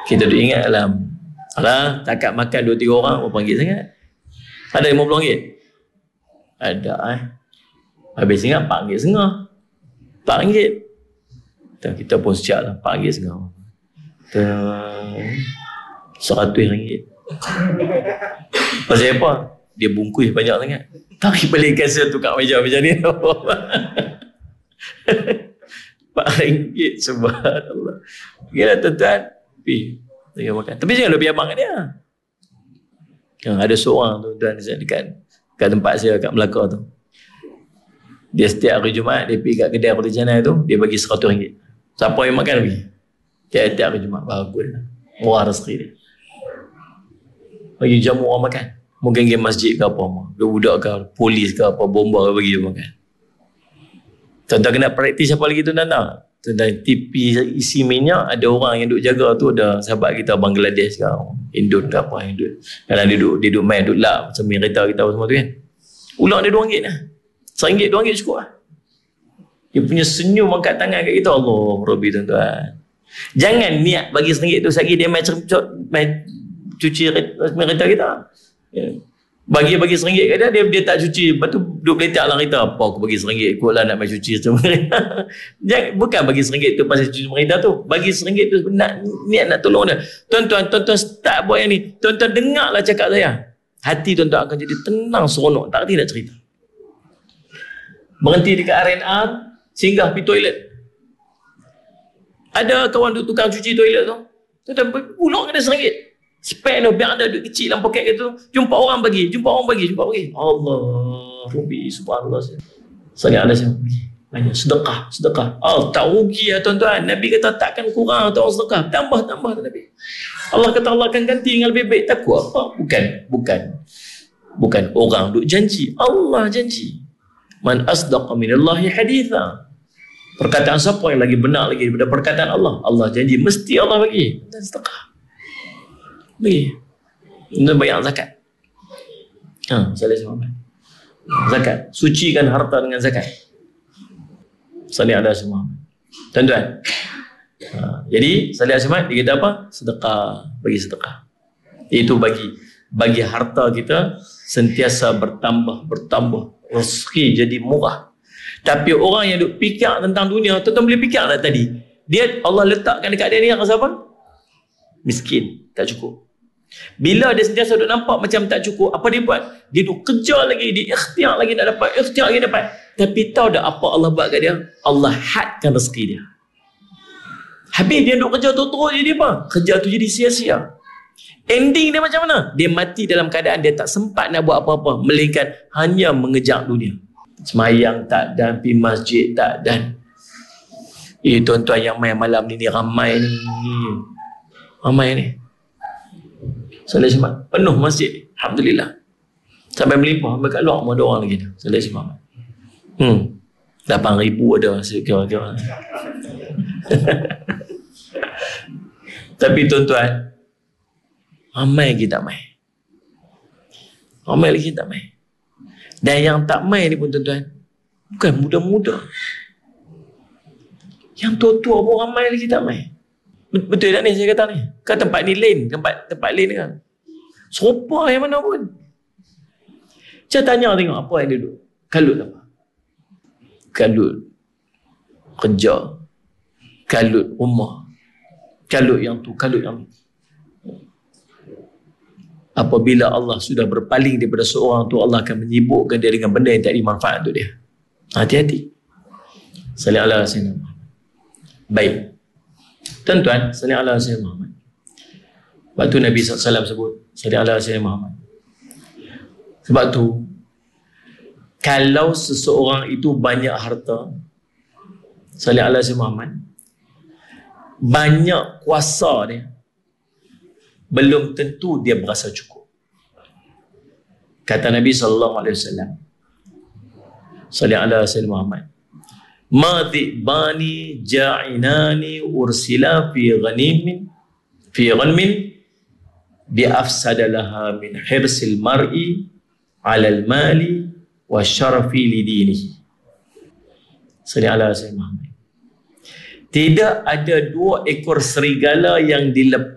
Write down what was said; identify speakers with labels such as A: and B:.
A: Kita duk ingat alah, takat makan 2-3 orang berapa ringgit sangat? Ada RM50? Ada Habis ingat RM4.5. RM4. Kita pun sejak lah RM4.5. RM100. Pasal apa? Dia bungkus banyak sangat. Tarik balik kasir tukar meja macam ni. RM4. Subhanallah. Gila tuan-tuan. Pergi makan. Tapi jangan lebih abang kat dia. Ada seorang tuan-tuan dekat tempat saya kat Melaka tu. Dia setiap hari Jumaat dia pergi kat kedai roti canai tu, dia bagi RM100. Siapa yang makan pergi? Setiap hari Jumaat. Bagus. Murah rezeki dia. Bagi jamu orang makan. Mungkin pergi masjid ke apa. Budak ke, polis ke apa, bomba ke bagi dia makan. Tuan-tuan kena praktis apa lagi tuan-tuan tak? Tuan-tuan TV isi minyak, ada orang yang duk jaga tu, ada sahabat kita Bangladesh ke, Indon ke apa yang duk. Kadang dia duk main, duk lap macam kereta kita semua tu kan. Ulang dia RM2 lah. RM1, RM2 cukup lah. Dia punya senyum angkat tangan kat kita, Allah Rabbi tuan-tuan. Jangan niat bagi RM1 tu lagi dia main cuci kereta kita. Bagi RM1 kat dia tak cuci, lepas tu duk letak lah kereta. Apa aku bagi RM1 kot lah nak main cuci macam kereta. Bukan bagi RM1 tu pasal cuci kereta tu. Bagi RM1 tu niat nak tolong dia. Tuan-tuan start buat yang ni. Tuan-tuan dengarlah cakap saya. Hati tuan-tuan akan jadi tenang, seronok. Tak reti nak cerita. Berhenti dekat R&R, singgah pergi toilet. Ada kawan duk tukang cuci toilet tu. Tuan-tuan pulak kena RM1. Spare tu, biar ada duit kecil dalam poket gitu. Jumpa orang bagi. Allah Rabbi, subhanallah. Saya ada siapa banyak sedekah. Tak rugi ya tuan-tuan. Nabi kata takkan kurang tu orang sedekah. Tambah Nabi. Allah kata Allah akan ganti dengan lebih baik. Takut apa? Bukan orang duk janji. Allah janji. Man asdaqa minallahi haditha. Perkataan siapa yang lagi benar lagi daripada perkataan Allah? Allah janji mesti Allah bagi. Dan sedekah. Bagi. Ini bayar zakat. Salih Muhammad. Zakat. Sucikan harta dengan zakat. Salih ala Muhammad. Tuan-tuan. Jadi Salih ala Muhammad dia kata apa? Sedekah. Bagi sedekah. Itu bagi harta kita sentiasa bertambah. Rezeki jadi murah. Tapi orang yang duk fikir tentang dunia, tuan-tuan boleh fikir tak tadi? Allah letakkan dekat dia ni yang rasa apa? Miskin. Tak cukup. Bila dia sentiasa duk nampak macam tak cukup, apa dia buat? Dia duk kejar lagi, dia ikhtiar lagi nak dapat. Tapi tahu tak apa Allah buat kat dia? Allah hadkan rezeki dia. Habis dia duk kerja terus jadi apa? Kerja tu jadi sia-sia. Ending dia macam mana? Dia mati dalam keadaan dia tak sempat nak buat apa-apa, melainkan hanya mengejar dunia. Semayang tak dan, pergi masjid tak dan. Tuan-tuan yang main malam ni ramai ni. Salih Muhammad penuh masjid, alhamdulillah. Sampai melimpah, sampai kat luar ada orang lagi tu. Salih Muhammad. 8,000 ada kira-kira. Tapi tuan-tuan, ramai lagi tak main. Dan yang tak main ni pun tuan-tuan, bukan muda-muda. Yang tua-tua pun ramai lagi tak main. Betul tak ni saya kata ni? Kan tempat ni lain, tempat lain kan. Serupa yang mana pun. Saya tanya tengok apa yang dia duduk. Kalut apa? Kalut kerja. Kalut rumah. Kalut yang tu, kalut yang tu. Apabila Allah sudah berpaling daripada seorang tu, Allah akan menyibukkan dia dengan benda yang tak ada manfaat untuk dia. Hati-hati. Salih ala Sayyidina Muhammad. Baik. Tuan-tuan, salih ala Sayyidina Muhammad. Waktu Nabi SAW sebut, salih ala Sayyidina Muhammad. Sebab tu, kalau seseorang itu banyak harta, salih ala Sayyidina Muhammad, banyak kuasa dia, belum tentu dia berasa cukup. Kata Nabi SAW, salih ala Sayyidina Muhammad, ma dhi'bani ja'inani ursila fi ghanmin bi afsada laha min hirsil mar'i 'ala al-mali wa syarafi li dinihi. Salih ala Sayyidina Muhammad. Tidak ada 2 ekor serigala yang dilepas